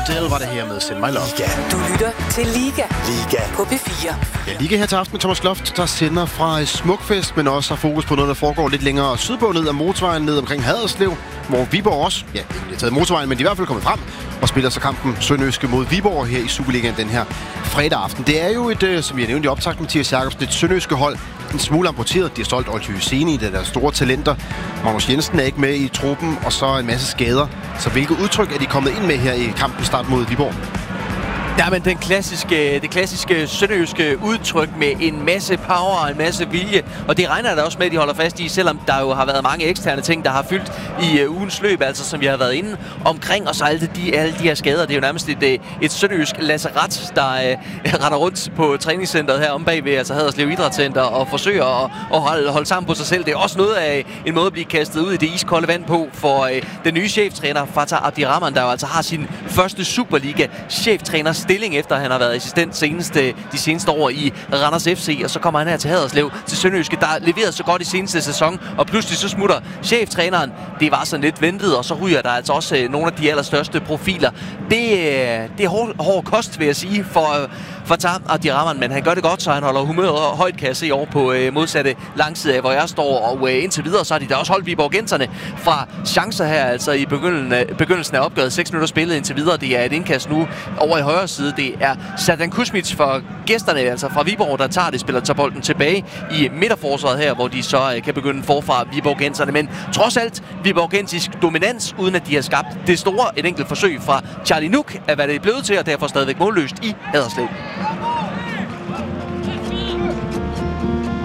Del var det her med Send My Love. Du lytter til Liga på P4. Ja, Liga her til aften med Thomas Loft, der sender fra Smukfest, men også har fokus på noget, der foregår lidt længere sydpå ned ad motorvejen, ned omkring Haderslev, hvor Viborg også, ja, de har taget motorvejen, men de er i hvert fald kommet frem og spiller så kampen Sønderjyske mod Viborg her i Superligaen den her fredag aften. Det er jo et, som vi har nævnt i optakt med Mathias Jacobsen, et Sønderjyske hold, en smule amputeret. De har solgt Olty Hyseni, det der store talenter. Magnus Jensen er ikke med i truppen, og så en masse skader. Så hvilket udtryk er de kommet ind med her i kampen start mod Viborg? Ja, men det klassiske sønderjyske udtryk med en masse power og en masse vilje. Og det regner der også med, at de holder fast i, selvom der jo har været mange eksterne ting, der har fyldt i ugens løb, altså som vi har været inde omkring. Og så alle de her skader. Det er jo nærmest et sønderjysk lazaret, der render rundt på træningscenteret her om bagved, altså Haderslev Idrætscenter, og forsøger at holde sammen på sig selv. Det er også noget af en måde at blive kastet ud i det iskolde vand på for den nye cheftræner, Fatah Abdirahman, der jo altså har sin første Superliga-cheftræner stilling, efter han har været assistent de seneste år i Randers FC, og så kommer han her til Haderslev, til Sønderjyske, der leverede så godt i seneste sæson, og pludselig så smutter cheftræneren. Det var sådan lidt ventet, og så ryger der altså også nogle af de allerstørste profiler. Det er hård kost, vil jeg sige, for Fatah Abdirahman, men han gør det godt, så han holder humøret højt, kan jeg se, over på modsatte langside af, hvor jeg står, og indtil videre, så har de da også holdt Viborgenserne fra chancer her, altså i begyndelsen af opgøret. 6 minutter spillet indtil videre. Det er et indkast nu over i højre side. Det er Serdan Kuzmic for gæsterne, altså fra Viborg, der tager bolden tilbage i midterforsvaret her, hvor de så kan begynde forfra Viborgenserne. Men trods alt viborgensisk dominans, uden at de har skabt det store. Et enkelt forsøg fra Charlie Nuk er, hvad det er blevet til, og derfor stadigvæk målløst i Haderslev.